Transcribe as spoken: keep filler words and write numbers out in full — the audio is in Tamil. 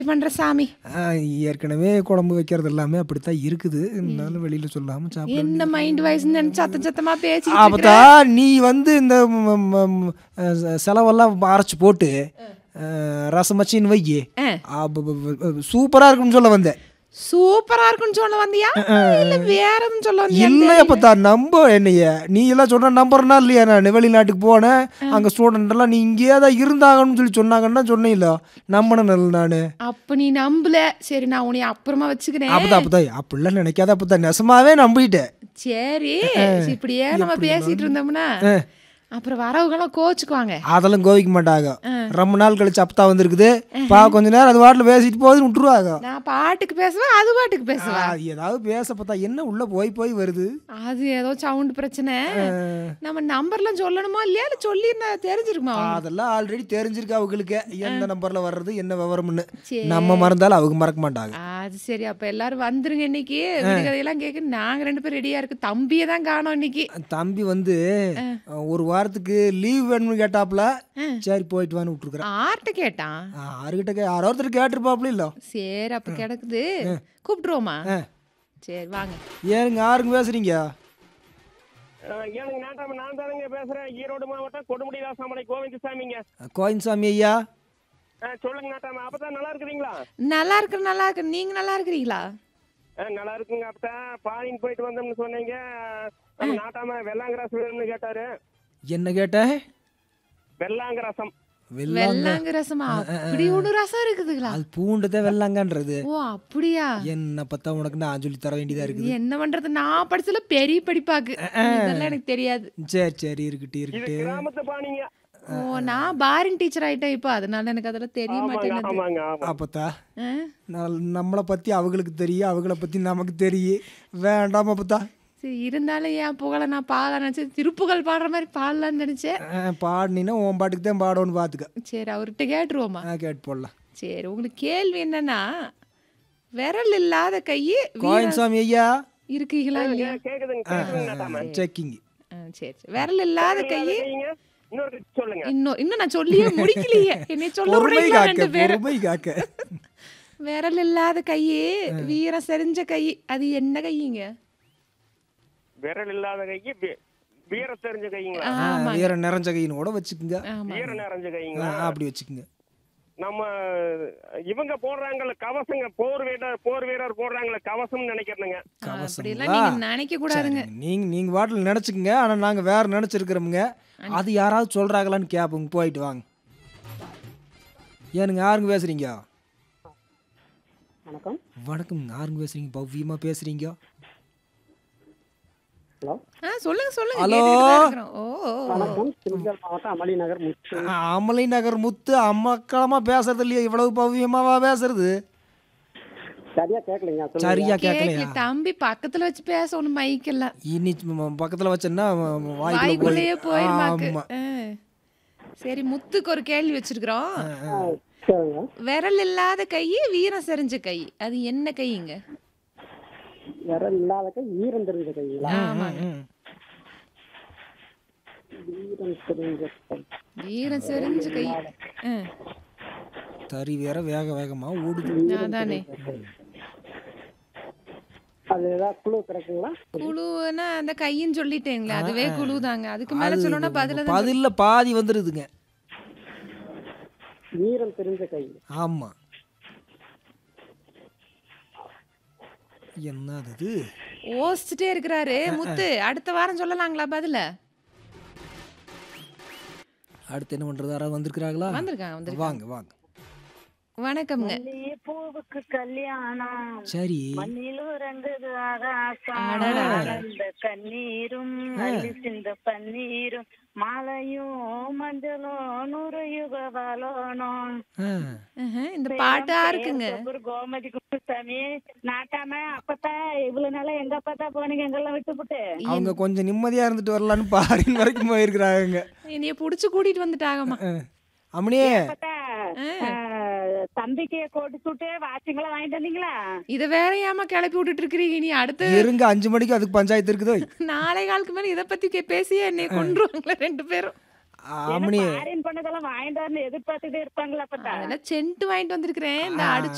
பண்ற சாமி. ஆ ஏற்கனவே குழம்பு வைக்கிறது எல்லாமே அப்படித்தான் இருக்குது. இருந்தாலும் வெளியில சொல்லாம சாப்பிட என்ன வேண்டியது. மைண்ட் வாய்ஸ்ன்னு நினைச்சு சத்தம் சத்தமா பேசிட்டு இருக்கிற. அப்பதான் நீ வந்து இந்த ம், ம், ம், அஹ், செலவெல்லாம் அரைச்சு போட்டு அஹ், ரசம் வச்சின்னு வையி ஆ. சூப்பரா இருக்குன்னு சொல்ல வந்தேன். சூப்பரா இருக்குன்னு சொல்ல வந்தியா இல்ல வேற எதுவும் சொல்ல வந்தியா? இல்லையா பார்த்தா நம்ப என்னைய நீ எல்லாம் சொன்ன நம்புறனா இல்லையா? நான் வெளிநாட்டுக்கு போனேன், அங்க ஸ்டூடெண்ட் எல்லாம் நீ இங்கேயே தான் இருந்தாங்கன்னு சொல்லி சொன்னாங்கன்னா சொன்னேன் இல்ல நம்பின நானு. அப்ப நீ நம்பல. சரி நான் உன்னை அப்புறமா வச்சுக்கிறேன். அப்பதான் அப்பதான் அப்படிலாம் நினைக்காத. அப்பதான் நெசமாவே நம்பிட்டேன். சரி இப்படியே நம்ம பேசிட்டு இருந்தோம்னா அப்புறம் வரவங்கெல்லாம் கோச்சுக்குவாங்க. அதெல்லாம் கோவிக்க மாட்டாங்க. ரொம்ப நாள் கழிச்சு அப்பதான் வந்திருக்குது பா கொஞ்ச நேரம் அது வாட்டில் பேசிட்டு போகுதுன்னு விட்டுருவாங்க. நான் பாட்டுக்கு பேசுவேன் அது பாட்டுக்கு பேசுவேன். அது ஏதாவது பேச பார்த்தா என்ன உள்ள போய் போய் வருது. அது ஏதோ சவுண்ட் பிரச்சனை. நம்ம நம்பர்லாம் சொல்லணுமா இல்லையா இல்ல சொல்லி தெரிஞ்சிருக்குமா? அதெல்லாம் ஆல்ரெடி தெரிஞ்சிருக்கு அவங்களுக்கு எந்த நம்பர்ல வர்றது என்ன விவரம்னு. சரி. நம்ம மறந்தாலும் அவங்க மறக்க மாட்டாங்க. அது சரி. அப்ப எல்லாரும் வந்துருங்க இன்னைக்கு. கதையெல்லாம் கேட்க நாங்க ரெண்டு பேரும் ரெடியா இருக்கு. தம்பியை தான் காணோம் இன்னைக்கு. தம்பி வந்து ஒரு வாரத்துக்கு லீவ் வேணும்னு கேட்டாப்ல. சரி போயிட்டு வான்னு விட்டுருக்குறேன். ஆர்ட்ட கேட்டான். யாருக்கிட்ட கே- யாரோ ஒருத்தர் கேட்டிருப்பாப்ல இல்ல. சரி அப்ப கிடக்குது கூப்பிட்டுருவோமா? சரி வாங்க. ஏனுங்க யாருங்க பேசுறீங்க? ஏனுங்க நாட்டாம நான் தானுங்க பேசுறேன். ஈரோடு மாவட்டம் கொடுமுடி ராசாமலை கோவிந்தசாமிங்க. கோயின்சாமி ஐயா. ஆ, சொல்லுங்க நாட்டாம. அப்பதான் நல்லா இருக்கிறீங்களா? நல்லா இருக்கு நல்லா இருக்கு. நீங்க நல்லா இருக்கிறீங்களா? ஆ, நல்லா இருக்குங்க. அப்பதான் பாலின் போயிட்டு வந்தோம்னு சொன்னீங்க. நம்ம நாட்டாம வெள்ளாங்கரசம் வேணும்னு கேட்டாரு. என்ன கேட்ட? வெள்ளாங்கரசம். வெள்ளாங்க. வெள்ளாங்க ரசமா? அப்படி ஒண்ணு ரசம் இருக்குதுங்களா? அது பூண்டுதான் வெள்ளாங்கன்றது. ஓ அப்படியா? என்ன பார்த்தா உனக்கு நான் சொல்லி தர வேண்டியதா இருக்குது. என்ன பண்றது? நான் படிச்சல பெரிய படிப்பாக்கு. இதெல்லாம் எனக்கு தெரியாது. சரி சரி இருக்கட்டு இது இருக்கட்டு. கிராமத்து பாணிங்க. ஓ நான் பாரின் டீச்சர் ஆயிட்டேன் இப்போ. அதனால எனக்கு அதெல்லாம் தெரிய ஆமாங்க மாட்டேங்குது. ஆமாங்க ஆமா. அப்பத்தா நம்மளை பத்தி அவங்களுக்கு தெரியும், அவங்கள பத்தி நமக்கு தெரியும். வேண்டாம் அப்பத்தா. சரி இருந்தாலும் ஏன் புகழ நான் பாட நினைச்சேன். திருப்புகழ் பாடுற மாதிரி பாடலான்னு நினைச்சேன். பாடினா உன் பாட்டுக்கு தான் பாடணும்னு பார்த்துக்க. சரி அவர்கிட்ட கேட்டுருவோமா? கேட்டு போடலாம். சரி உங்களுக்கு கேள்வி என்னன்னா விரல் இல்லாத கையு கோயின்சாமி ஐயா இருக்கீங்களா இல்லையா? கேக்குதுங்க கேக்குதுங்க நாட்டாம. செக்கிங். ஆ, சரி சரி. விரல் இல்லாத கையு சரிங்க. இன்னொரு சொல்லுங்க. இன்னும் இன்னும் நான் சொல்லியே முடிக்கலையே. என்னை சொல்ல பொறுமை விடுறீங்களா காக்க ரெண்டு பேரும்? பொறுமை காக்க. விரல் இல்லாத கையு வீரம் செறிஞ்ச கை. அது என்ன கையுங்க? விரல் இல்லாத கைக்கு வீ- வீர தெரிஞ்ச கைங்களா? ஆமாங்க. வேற நிறைஞ்ச கையின்னு கூட வச்சுக்குங்க. ஆமா. வீர நிறைஞ்ச ஆ, கைங்களா? அப்படி வச்சுக்குங்க. நம்ம இவங்க போடுறாங்கல்ல கவசங்க, போர் வீரர் போர் வீரர் போடுறாங்கல்ல கவசம்னு நினைக்கிறேங்க. அப்படிலாம் நீங்க நினைக்க கூடாதுங்க. நீங்க நீங்க வாட்டில் நினைச்சுக்குங்க. ஆனா நாங்க வேற நினைச்சிருக்கிறோமுங்க. அது யாராவது சொல்றாங்களான்னு கேப்போங்க. போயிட்டு வாங்க. ஏனுங்க யாருங்க பேசுறீங்க? வணக்கம். வணக்கம். யாருங்க பேசுறீங்க? பவ்யமா பேசுறீங்க. ஹலோ ஆ சொல்லுங்க சொல்லுங்க. ஹலோ. கேட்டுட்டு தான் இருக்கிறோம். ஓ ஓ, ஓ. வணக்கம். திண்டுக்கல் மாவட்டம் அமளி நகர் முத்து. ஆ, அமலை நகர் முத்து அம்மக்களமா பேசுறது இல்லையா? இவ்வளவு பவ்யமாவா பேசுறது? சரியா கேட்கலைங்க. சொல்லுங்க. சரியா கேக்கல. கேட்கலையா? தம்பி பக்கத்துல வச்சு பேசணும் மைக்கெல்லாம். இனி ம- பக்கத்துல வச்சேன்னா வாய்க்குள்ள வாய்க்குள்ளேயே போய் போயிருமாக்கு. ஆமா. ஆ. சரி முத்துக்கு ஒரு கேள்வி வச்சிருக்கிறோம். ஆ, சரிங்க. விரல் இல்லாத கை வீரம் செறிஞ்ச கை. அது என்ன கையுங்க? விரல் இல்லாத கை ஈரம் தெரிஞ்ச கைங்களா? ஆமாங்க. ம். ஈரம் தெரிஞ்ச கை. வீரம் செறிஞ்ச கை. ஆ, தறி வேற வேக வேகமா ஓடுது. அதானே. அது ஏதாவது குழு கிடைக்குங்களா? குழுன்னா அந்த கையின்னு சொல்லிட்டேங்களே அதுவே குழுதாங்க. அதுக்கு மேல சொல்லணும்னா பதில தான். பதில்ல பாதி வந்துருதுங்க. ஈரம் தெரிஞ்ச கை. ஆமா. என்னது இது? ஓசிச்சுட்டே இருக்கிறாரு முத்து. அடுத்த வாரம் சொல்லலாங்களா பதில? அடுத்து என்ன பண்றது? யாராவது வந்திருக்கிறாங்களா? வந்திருக்காங்க வந்திருக்காங்க. வாங்க வாங்க. வணக்கம்ங்க. பூவுக்கு கல்யாணம் சரி. மண்ணிலும் ரெண்டு ஆகாசம் அடடா. ஆனந்த கண்ணீரும் அள்ளி சிந்த பன்னீரும் மாலையும் மஞ்சளும் நூறு யுக வாழணும். ஆ. ஆஹா, இந்த பாட்டு யாருக்குங்க? ஒரு கோமதி குப்புசாமி நாட்டாம. அப்பதான் இவ்வளவு நாளா எங்க அப்பா போனீங்க எங்கெல்லாம் விட்டுப்புட்டு. அவங்க கொஞ்சம் நிம்மதியா இருந்துட்டு வரலான்னு பாரின் வரைக்கும் போயிருக்கிறாங்க. என்னைய புடிச்சு கூட்டிட்டு வந்துட்டாங்கம்மா. அம்மனியே அப்பதான் தம்பிக்கு கோட்டு சுட்டு வாட்சிங்களா வாங்கிட்டு வந்தீங்களா? இத வேற ஏமா கிளப்பி விட்டுட்டு இருக்கிறீங்க? நீ அடுத்து இருங்க, அஞ்சு மணிக்கு அதுக்கு பஞ்சாயத்து இருக்குது. நாளை காலுக்கு மேல இத பத்தி கே- பேசியே என்னைய கொன்றுவாங்களா ரெண்டு பேரும்? அம்மனியே ஃபாரின் பண்ணதெல்லாம் வாங்கிட்டு வந்து எதிர்பார்த்துட்டே இருப்பாங்களா அப்பதான்? அதெல்லாம் சென்ட் வாங்கிட்டு வந்திருக்கிறேன். இந்த அடிச்சு